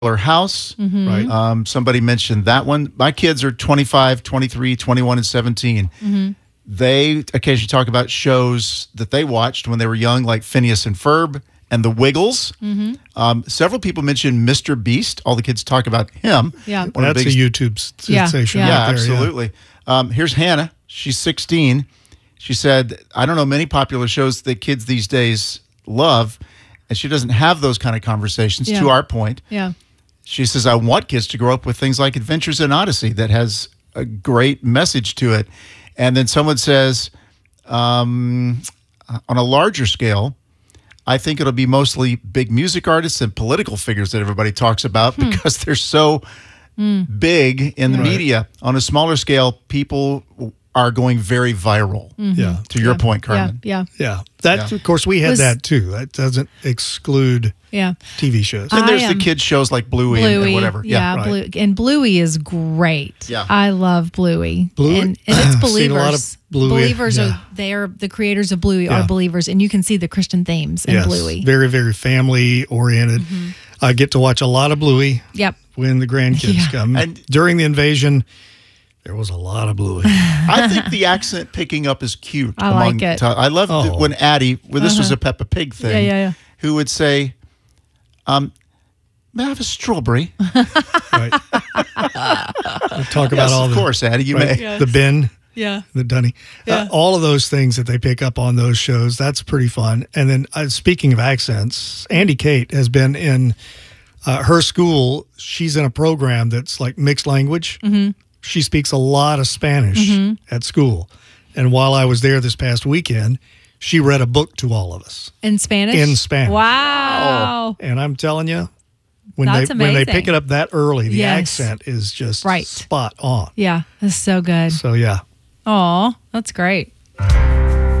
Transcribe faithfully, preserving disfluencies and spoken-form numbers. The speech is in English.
House. Mm-hmm. Right. Um, somebody mentioned that one. My kids are twenty-five, twenty-three, twenty-one, and seventeen. Mm-hmm. They occasionally talk about shows that they watched when they were young, like Phineas and Ferb and The Wiggles. Mm-hmm. Um, several people mentioned Mister Beast. All the kids talk about him. Yeah. One of the That's a biggest- YouTube Yeah, sensation. yeah. Yeah, right there, absolutely. Um, here's Hannah. She's sixteen. She said, I don't know many popular shows that kids these days love, and she doesn't have those kind of conversations, Yeah. to our point. Yeah. She says, I want kids to grow up with things like Adventures in Odyssey that has a great message to it. And then someone says, um, on a larger scale, I think it'll be mostly big music artists and political figures that everybody talks about Hmm. because they're so big in the Right. media. On a smaller scale, people are going very viral. Yeah. To your Yeah. point, Carmen. Yeah. Yeah. That, Yeah. of course, we had Was- that too. That doesn't exclude Yeah. T V shows. And there's I the am- kids shows like Bluey, and- and, Bluey, whatever. yeah, right. Blue, and Bluey is great. Yeah. I love Bluey. Bluey? and, and it's Seen believers. a lot of Bluey, Believers yeah. are they are the creators of Bluey Yeah. are believers, and you can see the Christian themes in Yes. Bluey. Very, very family oriented. I get to watch a lot of Bluey Yep. when the grandkids Yeah. come. And- during the invasion, there was a lot of Bluey. I think the accent picking up is cute. I like it. ti- I love the- Oh. when Addie, well, this was a Peppa Pig thing, Yeah, yeah, yeah. who would say, um, may I have a strawberry? Right. We talk about Yes, all of the, course, Addie, you right, may. the bin. Yeah. The dunny. Yeah. Uh, all of those things that they pick up on those shows, that's pretty fun. And then uh, speaking of accents, Andy Kate has been in uh, her school. She's in a program that's like mixed language. Mm-hmm. She speaks a lot of Spanish Mm-hmm. at school. And while I was there this past weekend, she read a book to all of us. In Spanish? In Spanish. Wow. And I'm telling you, when That's they when they amazing. pick it up that early, the Yes. accent is just Right. spot on. Yeah. That's so good. So yeah. Aw, that's great.